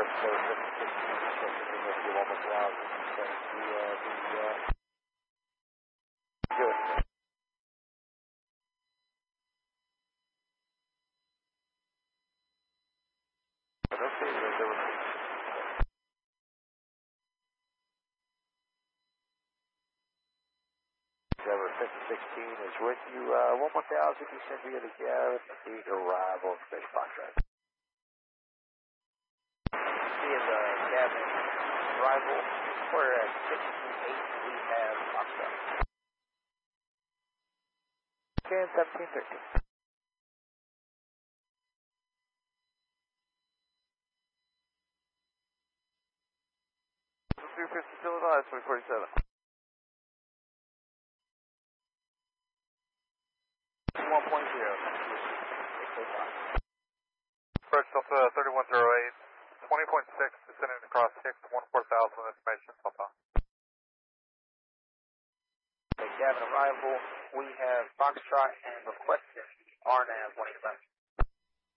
Endeavor 5016 is with you. 11000, you send via the Gavin, the arrival, Space Foxtrot. Via the Gavin arrival, we're at 168, we have Foxtrot. Okay, 1713. 250 still alive, 2047. 1.0. Approach Delta 3108, 20.6, descending across 614,000 information, Delta. Okay, Gavin arrival, we have Foxtrot and requested RNAV 111.